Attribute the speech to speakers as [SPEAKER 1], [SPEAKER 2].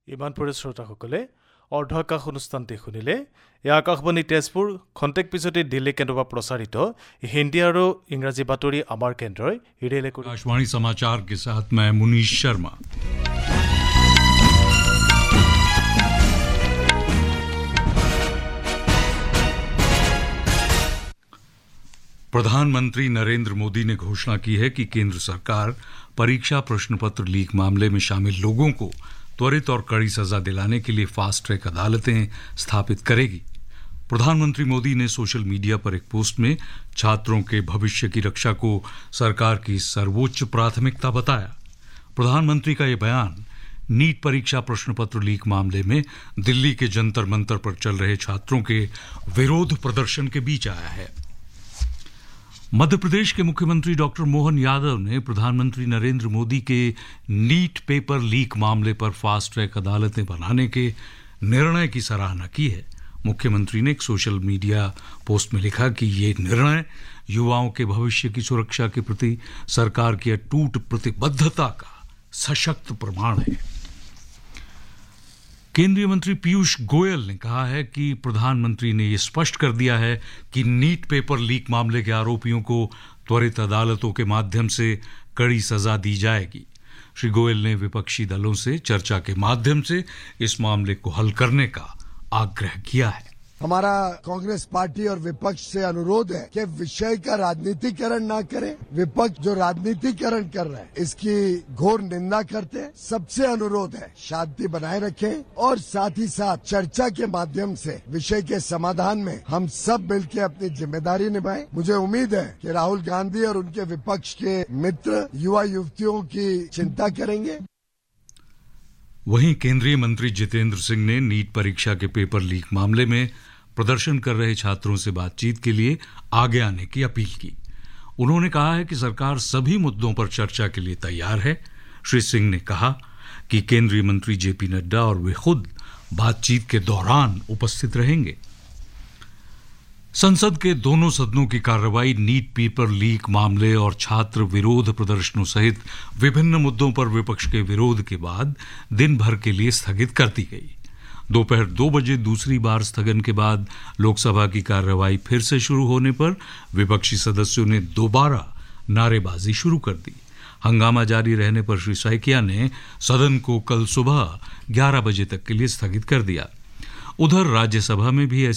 [SPEAKER 1] ইমানপুৰে শ্ৰোতাসকলে অৰ্ধআকাশ অনুষ্ঠানটি শুনিলে। এই আকাশবাণী তেজপুৰ খন্তেক পিছতে দিল্লী কেন্দ্ৰৰ পৰা প্ৰচাৰিত হিন্দী আৰু ইংৰাজী বাতৰি আমাৰ কেন্দ্ৰই ৰিলে কৰি।
[SPEAKER 2] आकाशवाणी समाचार के साथ मैं मुनीश शर्मा। प्रधानमंत्री नरेंद्र मोदी ने घोषणा की है कि केंद्र सरकार परीक्षा प्रश्न पत्र लीक मामले में शामिल लोगों को त्वरित और कड़ी सजा दिलाने के लिए फास्ट ट्रैक अदालतें स्थापित करेगी। प्रधानमंत्री मोदी ने सोशल मीडिया पर एक पोस्ट में छात्रों के भविष्य की रक्षा को सरकार की सर्वोच्च प्राथमिकता बताया। प्रधानमंत्री का यह बयान नीट परीक्षा प्रश्न पत्र लीक मामले में दिल्ली के जंतर मंतर पर चल रहे छात्रों के विरोध प्रदर्शन के बीच आया है। मध्य प्रदेश के मुख्यमंत्री डॉक्टर मोहन यादव ने प्रधानमंत्री नरेंद्र मोदी के नीट पेपर लीक मामले पर फास्ट ट्रैक अदालतें बनाने के निर्णय की सराहना की है। मुख्यमंत्री ने एक सोशल मीडिया पोस्ट में लिखा कि ये निर्णय युवाओं के भविष्य की सुरक्षा के प्रति सरकार की अटूट प्रतिबद्धता का सशक्त प्रमाण है। केंद्रीय मंत्री पीयूष गोयल ने कहा है कि प्रधानमंत्री ने यह स्पष्ट कर दिया है कि नीट पेपर लीक मामले के आरोपियों को त्वरित अदालतों के माध्यम से कड़ी सजा दी जाएगी। श्री गोयल ने विपक्षी दलों से चर्चा के माध्यम से इस मामले को हल करने का आग्रह किया है।
[SPEAKER 3] हमारा कांग्रेस पार्टी और विपक्ष से अनुरोध है कि विषय का राजनीतिकरण ना करें। विपक्ष जो राजनीतिकरण कर रहा है इसकी घोर निंदा करते हैं। सबसे अनुरोध है शांति बनाए रखें और साथ ही साथ चर्चा के माध्यम से विषय के समाधान में हम सब मिलकर अपनी जिम्मेदारी निभाएं। मुझे उम्मीद है कि राहुल गांधी और उनके विपक्ष के मित्र युवा युवतियों की चिंता करेंगे।
[SPEAKER 2] वहीं केंद्रीय मंत्री जितेंद्र सिंह ने नीट परीक्षा के पेपर लीक मामले में प्रदर्शन कर रहे छात्रों से बातचीत के लिए आगे आने की अपील की। उन्होंने कहा है कि सरकार सभी मुद्दों पर चर्चा के लिए तैयार है। श्री सिंह ने कहा कि केंद्रीय मंत्री जेपी नड्डा और वे खुद बातचीत के दौरान उपस्थित रहेंगे। संसद के दोनों सदनों की कार्रवाई नीट पेपर लीक मामले और छात्र विरोध प्रदर्शनों सहित विभिन्न मुद्दों पर विपक्ष के विरोध के बाद दिन भर के लिए स्थगित कर दी गई। दोपहर 2 बजे दूसरी बार स्थगन के बाद लोकसभा की कार्रवाई फिर से शुरू होने पर विपक्षी सदस्यों ने दोबारा नारेबाजी शुरू कर दी। हंगामा जारी रहने पर श्री सैकिया ने सदन को कल सुबह 11 बजे तक के लिए स्थगित कर दिया। उधर राज्यसभा में भी